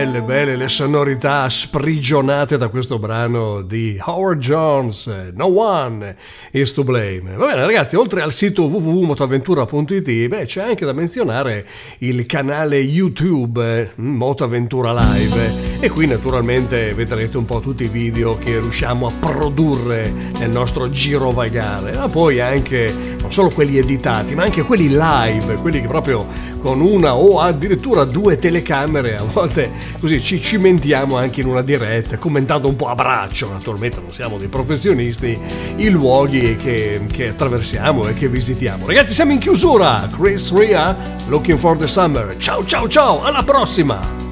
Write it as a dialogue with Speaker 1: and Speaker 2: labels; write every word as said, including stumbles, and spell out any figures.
Speaker 1: belle, belle le sonorità sprigionate da questo brano di Howard Jones, No One is to Blame. Va bene ragazzi, oltre al sito w w w punto motoavventura punto i t, beh, c'è anche da menzionare il canale YouTube Motoavventura Live, e qui naturalmente vedrete un po' tutti i video che riusciamo a produrre nel nostro girovagare, ma poi anche non solo quelli editati, ma anche quelli live, quelli che proprio con una o addirittura due telecamere, a volte così ci cimentiamo anche in una diretta, commentando un po' a braccio, naturalmente non siamo dei professionisti, i luoghi che, che attraversiamo e che visitiamo. Ragazzi, siamo in chiusura. Chris Ria, Looking for the Summer. Ciao ciao ciao, alla prossima!